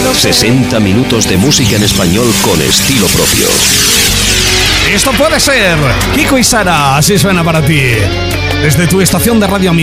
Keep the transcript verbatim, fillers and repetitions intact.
sesenta minutos de música en español con estilo propio. Esto puede ser Kiko y Sara, así suena para ti. Desde tu estación de radio amiga.